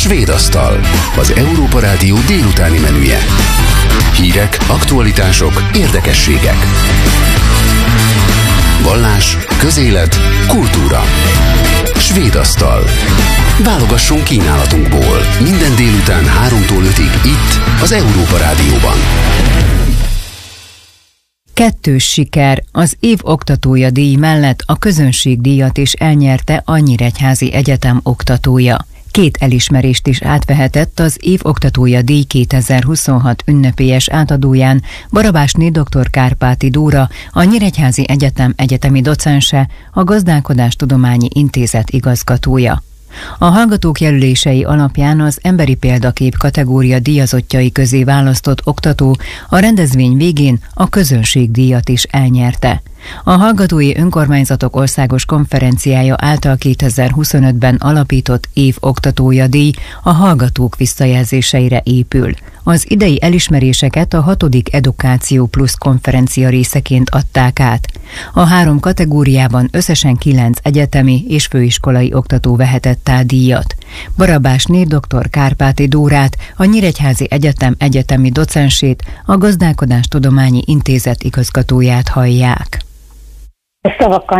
Svédasztal, az Európa Rádió délutáni menüje. Hírek, aktualitások, érdekességek. Vallás, közélet, kultúra. Svédasztal. Válogassunk kínálatunkból. Minden délután 3-tól 5-ig itt, az Európa Rádióban. Kettős siker. Az év oktatója díj mellett a közönségdíjat is elnyerte a Nyíregyházi Egyetem oktatója. 2 elismerést is átvehetett az év oktatója díj 2026 ünnepélyes átadóján Barabásné dr. Kárpáti Dóra, a Nyíregyházi Egyetem egyetemi docense, a Gazdálkodástudományi Intézet igazgatója. A hallgatók jelölései alapján az emberi példakép kategória díjazottjai közé választott oktató a rendezvény végén a közönségdíjat is elnyerte. A Hallgatói Önkormányzatok Országos Konferenciája által 2025-ben alapított év oktatója díj a hallgatók visszajelzéseire épül. Az idei elismeréseket a 6. Edukáció Plusz konferencia részeként adták át. A 3 kategóriában összesen 9 egyetemi és főiskolai oktató vehetett át díjat. Barabásné dr. Kárpáti Dórát, a Nyíregyházi Egyetem egyetemi docensét, a Gazdálkodástudományi Intézet igazgatóját hallják. Szavakkal